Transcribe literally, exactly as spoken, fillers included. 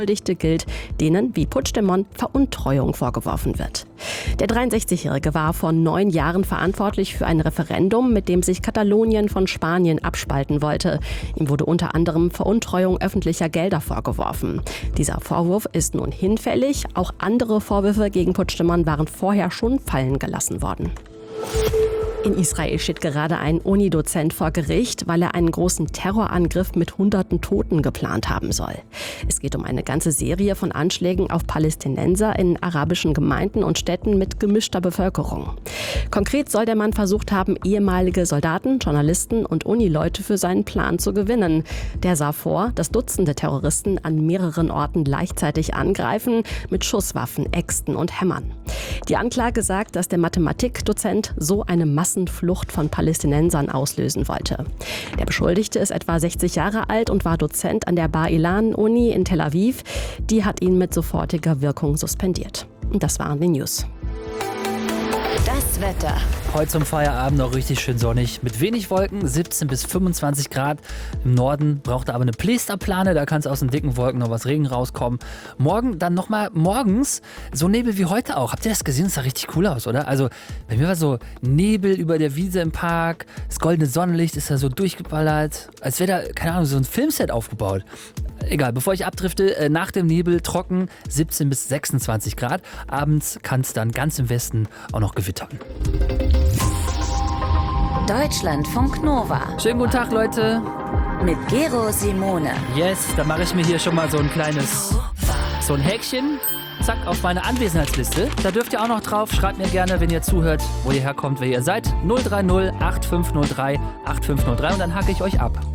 Beschuldigte gilt, denen wie Puigdemont Veruntreuung vorgeworfen wird. Der dreiundsechzigjährige war vor neun Jahren verantwortlich für ein Referendum, mit dem sich Katalonien von Spanien abspalten wollte. Ihm wurde unter anderem Veruntreuung öffentlicher Gelder vorgeworfen. Dieser Vorwurf ist nun hinfällig. Auch andere Vorwürfe gegen Puigdemont waren vorher schon fallen gelassen worden. In Israel steht gerade ein Unidozent vor Gericht, weil er einen großen Terrorangriff mit hunderten Toten geplant haben soll. Es geht um eine ganze Serie von Anschlägen auf Palästinenser in arabischen Gemeinden und Städten mit gemischter Bevölkerung. Konkret soll der Mann versucht haben, ehemalige Soldaten, Journalisten und Unileute für seinen Plan zu gewinnen. Der sah vor, dass Dutzende Terroristen an mehreren Orten gleichzeitig angreifen, mit Schusswaffen, Äxten und Hämmern. Die Anklage sagt, dass der Mathematikdozent so eine Massenflucht von Palästinensern auslösen wollte. Der Beschuldigte ist etwa sechzig Jahre alt und war Dozent an der Bar-Ilan-Uni in Tel Aviv. Die hat ihn mit sofortiger Wirkung suspendiert. Und das waren die News. Das Wetter. Heute zum Feierabend noch richtig schön sonnig. Mit wenig Wolken, siebzehn bis fünfundzwanzig Grad. Im Norden braucht er aber eine Plästerplane, da kann es aus den dicken Wolken noch was Regen rauskommen. Morgen dann nochmal morgens so Nebel wie heute auch. Habt ihr das gesehen? Das sah richtig cool aus, oder? Also bei mir war so Nebel über der Wiese im Park. Das goldene Sonnenlicht ist da so durchgeballert. Als wäre da, keine Ahnung, so ein Filmset aufgebaut. Egal, bevor ich abdrifte, äh, nach dem Nebel trocken, siebzehn bis sechsundzwanzig Grad. Abends kann es dann ganz im Westen auch noch gewittern. Deutschlandfunk Nova. Schönen guten Tag, Leute. Mit Gero Simone. Yes, da mache ich mir hier schon mal so ein kleines, so ein Häkchen, zack, auf meine Anwesenheitsliste. Da dürft ihr auch noch drauf. Schreibt mir gerne, wenn ihr zuhört, wo ihr herkommt, wer ihr seid. null drei null acht fünf null drei acht fünf null drei und dann hacke ich euch ab.